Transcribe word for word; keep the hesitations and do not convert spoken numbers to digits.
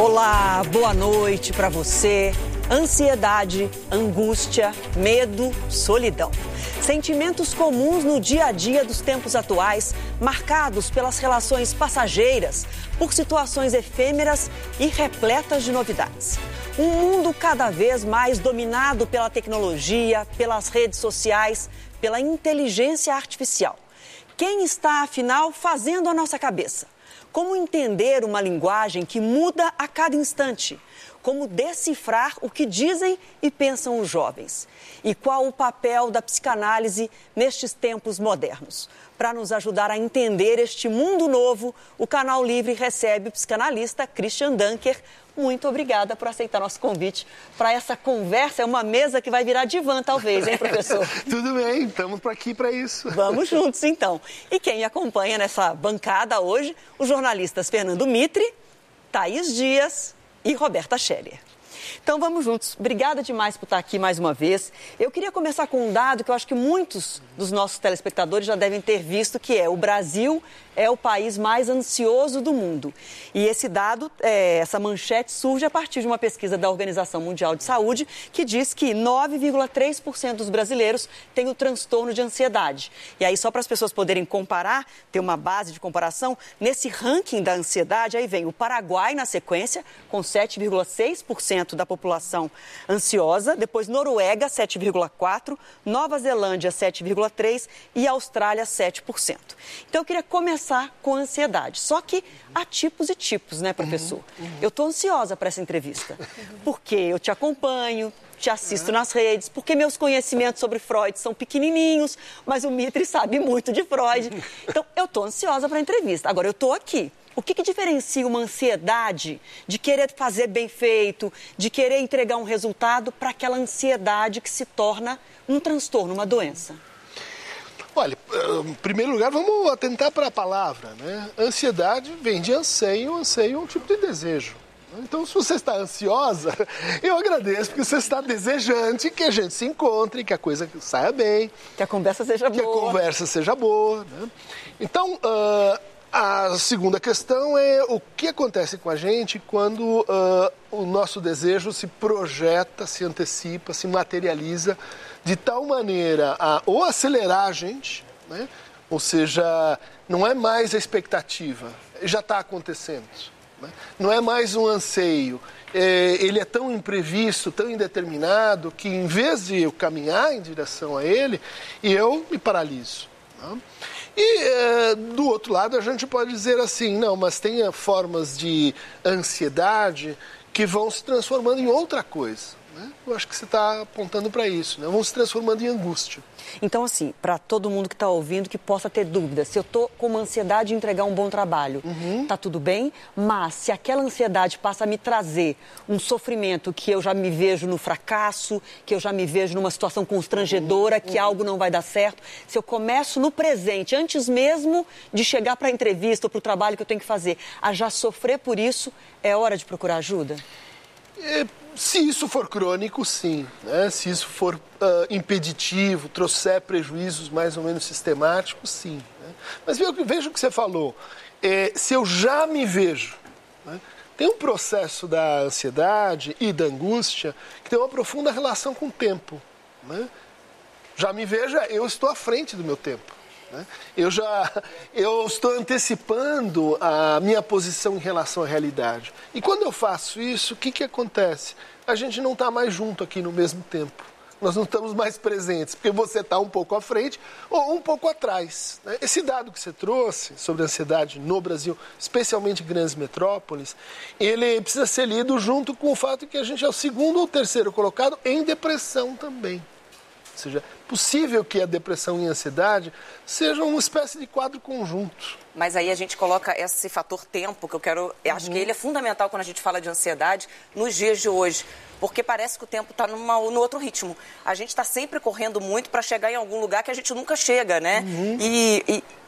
Olá, boa noite para você. Ansiedade, angústia, medo, solidão. Sentimentos comuns no dia a dia dos tempos atuais, marcados pelas relações passageiras, por situações efêmeras e repletas de novidades. Um mundo cada vez mais dominado pela tecnologia, pelas redes sociais, pela inteligência artificial. Quem está, afinal, fazendo a nossa cabeça? Como entender uma linguagem que muda a cada instante? Como decifrar o que dizem e pensam os jovens? E qual o papel da psicanálise nestes tempos modernos? Para nos ajudar a entender este mundo novo, o Canal Livre recebe o psicanalista Christian Dunker. Muito obrigada por aceitar nosso convite para essa conversa. É uma mesa que vai virar divã, talvez, hein, professor? Tudo bem, estamos aqui para isso. Vamos juntos, então. E quem me acompanha nessa bancada hoje, os jornalistas Fernando Mitre, Thaís Dias e Roberta Scheller. Então, vamos juntos. Obrigada demais por estar aqui mais uma vez. Eu queria começar com um dado que eu acho que muitos dos nossos telespectadores já devem ter visto, que é o Brasil é o país mais ansioso do mundo. E esse dado, é, essa manchete surge a partir de uma pesquisa da Organização Mundial de Saúde que diz que nove vírgula três por cento dos brasileiros têm o transtorno de ansiedade. E aí, só para as pessoas poderem comparar, ter uma base de comparação, nesse ranking da ansiedade, aí vem o Paraguai na sequência, com sete vírgula seis por cento da população ansiosa, depois Noruega, sete vírgula quatro por cento, Nova Zelândia, sete vírgula três por cento e Austrália, sete por cento. Então, eu queria começar com ansiedade. Só que há tipos e tipos, né, professor? Uhum, uhum. Eu estou ansiosa para essa entrevista, porque eu te acompanho, te assisto nas redes, porque meus conhecimentos sobre Freud são pequenininhos, mas o Mitre sabe muito de Freud. Então, eu estou ansiosa para a entrevista. Agora, eu estou aqui. O que, que diferencia uma ansiedade de querer fazer bem feito, de querer entregar um resultado, para aquela ansiedade que se torna um transtorno, uma doença? Olha, em primeiro lugar, vamos atentar para a palavra, né? Ansiedade vem de anseio, anseio é um tipo de desejo. Então, se você está ansiosa, eu agradeço, porque você está desejante que a gente se encontre, que a coisa saia bem. Que a conversa seja que boa. Que a conversa seja boa, né? Então, uh, a segunda questão é o que acontece com a gente quando uh, o nosso desejo se projeta, se antecipa, se materializa de tal maneira a ou acelerar a gente, né? Ou seja, não é mais a expectativa, já está acontecendo. Né? Não é mais um anseio, é, ele é tão imprevisto, tão indeterminado, que em vez de eu caminhar em direção a ele, eu me paraliso. Né? E é, do outro lado a gente pode dizer assim, não, mas tem formas de ansiedade que vão se transformando em outra coisa. Né? Eu acho que você está apontando para isso, né? Vão se transformando em angústia. Então, assim, para todo mundo que está ouvindo, que possa ter dúvida, se eu estou com uma ansiedade de entregar um bom trabalho, uhum. tá tudo bem, mas se aquela ansiedade passa a me trazer um sofrimento que eu já me vejo no fracasso, que eu já me vejo numa situação constrangedora, uhum. que algo não vai dar certo, se eu começo no presente, antes mesmo de chegar para a entrevista ou para o trabalho que eu tenho que fazer, a já sofrer por isso, é hora de procurar ajuda? É... Se isso for crônico, sim. Né? Se isso for uh, impeditivo, trouxer prejuízos mais ou menos sistemáticos, sim. Né? Mas veja o que você falou. É, se eu já me vejo, né? Tem um processo da ansiedade e da angústia que tem uma profunda relação com o tempo. Né? Já me vejo, eu estou à frente do meu tempo. Né? Eu já eu estou antecipando a minha posição em relação à realidade. E quando eu faço isso, o que, que acontece? A gente não está mais junto aqui no mesmo tempo. Nós não estamos mais presentes, porque você está um pouco à frente ou um pouco atrás. Né? Esse dado que você trouxe sobre a ansiedade no Brasil, especialmente em grandes metrópoles, ele precisa ser lido junto com o fato que a gente é o segundo ou terceiro colocado em depressão também. Ou seja, é possível que a depressão e a ansiedade sejam uma espécie de quadro conjunto. Mas aí a gente coloca esse fator tempo, que eu quero... Eu acho uhum. que ele é fundamental quando a gente fala de ansiedade nos dias de hoje. Porque parece que o tempo está no outro ritmo. A gente está sempre correndo muito para chegar em algum lugar que a gente nunca chega, né? Uhum. E, e